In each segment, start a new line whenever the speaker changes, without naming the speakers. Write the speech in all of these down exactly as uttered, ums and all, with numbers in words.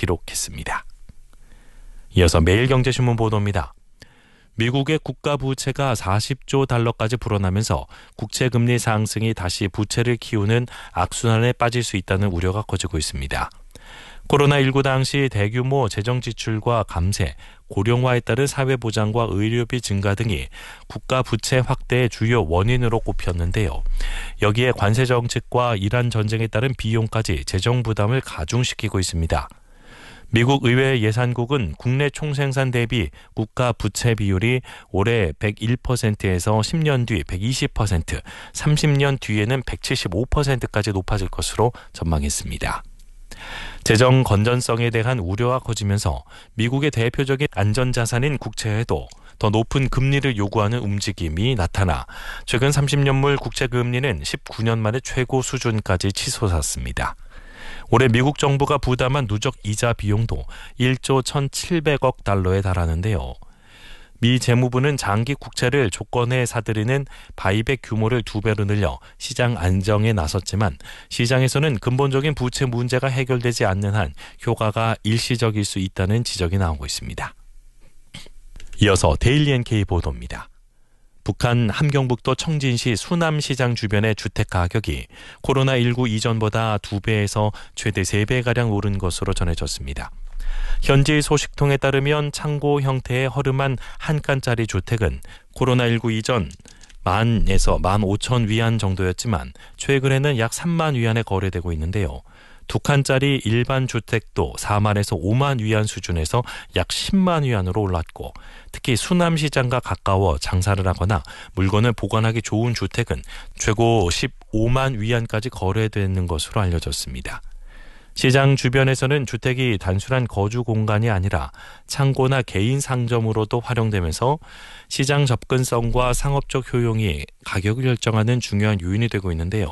기록했습니다. 이어서 매일경제신문 보도입니다. 미국의 국가 부채가 사십조 달러까지 불어나면서 국채금리 상승이 다시 부채를 키우는 악순환에 빠질 수 있다는 우려가 커지고 있습니다. 코로나십구 당시 대규모 재정 지출과 감세, 고령화에 따른 사회보장과 의료비 증가 등이 국가 부채 확대의 주요 원인으로 꼽혔는데요. 여기에 관세 정책과 이란 전쟁에 따른 비용까지 재정 부담을 가중시키고 있습니다. 미국 의회 예산국은 국내 총생산 대비 국가 부채 비율이 올해 백일 퍼센트에서 십 년 뒤 백이십 퍼센트, 삼십 년 뒤에는 백칠십오 퍼센트까지 높아질 것으로 전망했습니다. 재정 건전성에 대한 우려가 커지면서 미국의 대표적인 안전자산인 국채에도 더 높은 금리를 요구하는 움직임이 나타나 최근 삼십 년물 국채금리는 십구 년 만에 최고 수준까지 치솟았습니다. 올해 미국 정부가 부담한 누적 이자 비용도 일조 천칠백억 달러에 달하는데요. 미 재무부는 장기 국채를 조건에 사들이는 바이백 규모를 두 배로 늘려 시장 안정에 나섰지만 시장에서는 근본적인 부채 문제가 해결되지 않는 한 효과가 일시적일 수 있다는 지적이 나오고 있습니다. 이어서 데일리 엔케이 보도입니다. 북한 함경북도 청진시 수남시장 주변의 주택 가격이 코로나십구 이전보다 두 배에서 최대 세 배가량 오른 것으로 전해졌습니다. 현지 소식통에 따르면 창고 형태의 허름한 한 칸짜리 주택은 코로나십구 이전 만에서 만 오천 위안 정도였지만 최근에는 약 삼만 위안에 거래되고 있는데요. 두 칸짜리 일반 주택도 사만에서 오만 위안 수준에서 약 십만 위안으로 올랐고 특히 수남시장과 가까워 장사를 하거나 물건을 보관하기 좋은 주택은 최고 십오만 위안까지 거래되는 것으로 알려졌습니다. 시장 주변에서는 주택이 단순한 거주 공간이 아니라 창고나 개인 상점으로도 활용되면서 시장 접근성과 상업적 효용이 가격을 결정하는 중요한 요인이 되고 있는데요.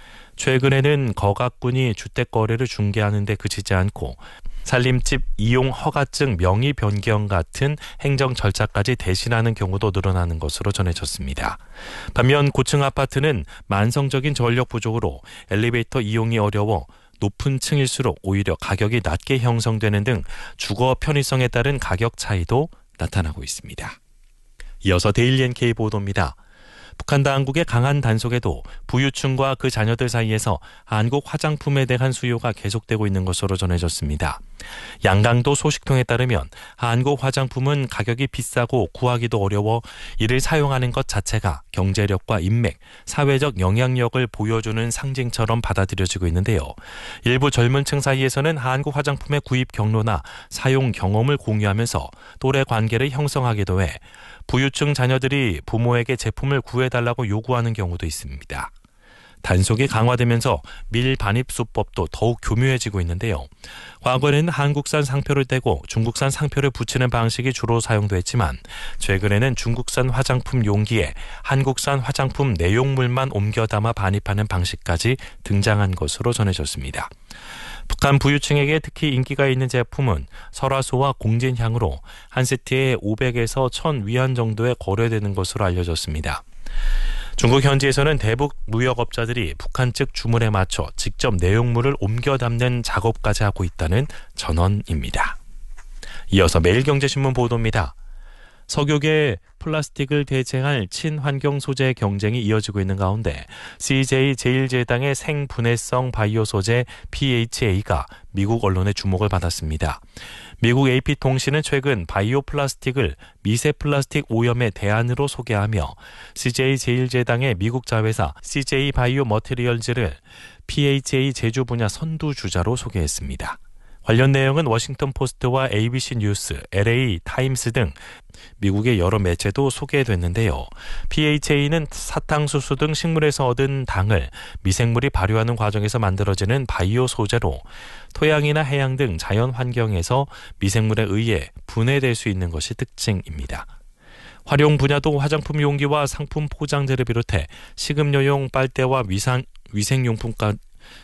최근에는 거각군이 주택 거래를 중개하는 데 그치지 않고 살림집 이용 허가증 명의 변경 같은 행정 절차까지 대신하는 경우도 늘어나는 것으로 전해졌습니다. 반면 고층 아파트는 만성적인 전력 부족으로 엘리베이터 이용이 어려워 높은 층일수록 오히려 가격이 낮게 형성되는 등 주거 편의성에 따른 가격 차이도 나타나고 있습니다. 이어서 데일리 엔케이 보도입니다. 북한 당국의 강한 단속에도 부유층과 그 자녀들 사이에서 한국 화장품에 대한 수요가 계속되고 있는 것으로 전해졌습니다. 양강도 소식통에 따르면 한국 화장품은 가격이 비싸고 구하기도 어려워 이를 사용하는 것 자체가 경제력과 인맥, 사회적 영향력을 보여주는 상징처럼 받아들여지고 있는데요. 일부 젊은 층 사이에서는 한국 화장품의 구입 경로나 사용 경험을 공유하면서 또래 관계를 형성하기도 해 부유층 자녀들이 부모에게 제품을 구해달라고 요구하는 경우도 있습니다. 단속이 강화되면서 밀반입수법도 더욱 교묘해지고 있는데요. 과거에는 한국산 상표를 떼고 중국산 상표를 붙이는 방식이 주로 사용됐지만 최근에는 중국산 화장품 용기에 한국산 화장품 내용물만 옮겨 담아 반입하는 방식까지 등장한 것으로 전해졌습니다. 북한 부유층에게 특히 인기가 있는 제품은 설화소와 공진향으로 한 세트에 오백에서 천 위안 정도에 거래되는 것으로 알려졌습니다. 중국 현지에서는 대북 무역업자들이 북한 측 주문에 맞춰 직접 내용물을 옮겨 담는 작업까지 하고 있다는 전언입니다. 이어서 매일경제신문 보도입니다. 석유계 플라스틱을 대체할 친환경 소재 경쟁이 이어지고 있는 가운데 씨제이 제일제당의 생분해성 바이오 소재 피에이치에이가 미국 언론의 주목을 받았습니다. 미국 에이피통신은 최근 바이오 플라스틱을 미세 플라스틱 오염의 대안으로 소개하며 씨제이 제일제당의 미국 자회사 씨제이 바이오 머티리얼즈를 피에이치에이 제조 분야 선두주자로 소개했습니다. 관련 내용은 워싱턴 포스트와 에이비씨 뉴스, 엘에이 타임스 등 미국의 여러 매체도 소개됐는데요. 피에이치에이는 사탕수수 등 식물에서 얻은 당을 미생물이 발효하는 과정에서 만들어지는 바이오 소재로 토양이나 해양 등 자연 환경에서 미생물에 의해 분해될 수 있는 것이 특징입니다. 활용 분야도 화장품 용기와 상품 포장재를 비롯해 식음료용 빨대와 위상, 위생용품까지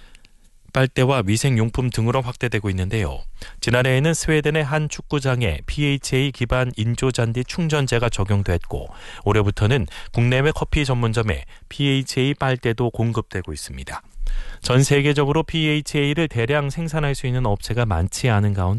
빨대와 위생용품 등으로 확대되고 있는데요. 지난해에는 스웨덴의 한 축구장에 피에이치에이 기반 인조잔디 충전재가 적용됐고 올해부터는 국내외 커피 전문점에 피에이치에이 빨대도 공급되고 있습니다. 전 세계적으로 피에이치에이를 대량 생산할 수 있는 업체가 많지 않은 가운데